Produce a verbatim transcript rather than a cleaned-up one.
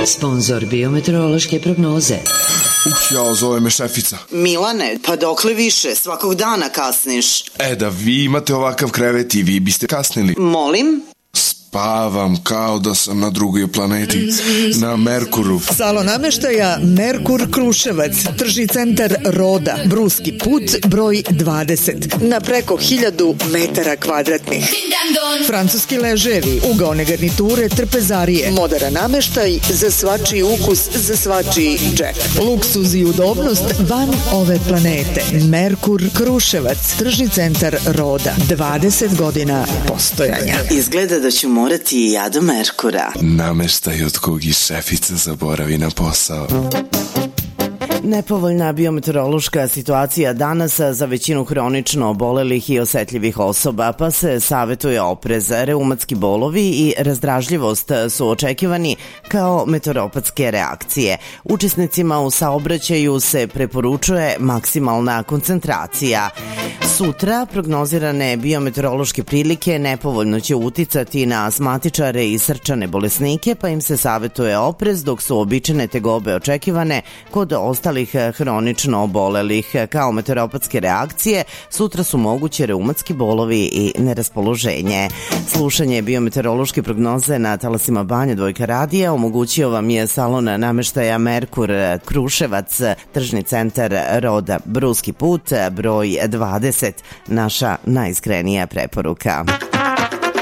Sponzor biometeorološke prognoze. Uh, jao, zove me šefica. Milane, pa dokle više? Svakog dana kasniš. E, da vi imate ovakav krevet i vi biste kasnili. Molim? Spavam kao da sam na drugoj planeti, na Merkuru. Salo nameštaja Merkur Kruševac, tržni centar Roda, Bruski put, broj dvadeset, na preko hiljadu metara kvadratnih. Francuski leževi, ugaone garniture, trpezarije, moderan nameštaj za svačiji ukus, za svačiji džep. Luksuz i udobnost van ove planete. Merkur Kruševac, tržni centar Roda, dvadeset godina postojanja. Izgleda da ću morati i ja do Merkura. Nameštaj od kog i šefica zaboravi na posao. Nepovoljna biometeorološka situacija danas za većinu hronično obolelih i osetljivih osoba, pa se savetuje oprez. Reumatski bolovi i razdražljivost su očekivani kao meteoropatske reakcije. Učesnicima u saobraćaju se preporučuje maksimalna koncentracija. Sutra prognozirane biometeorološke prilike nepovoljno će uticati na astmatičare i srčane bolesnike, pa im se savetuje oprez, dok su uobičajene tegobe očekivane kod ostalih hronično obolelih. Kao meteoropatske reakcije sutra su moguće reumatski bolovi i neraspoloženje. Slušanje biometeorološke prognoze na talasima Banja Dvojka radija omogućio vam je salon nameštaja Merkur Kruševac, tržni centar Roda, Bruski put, broj dvadeset. Naša najiskrenija preporuka.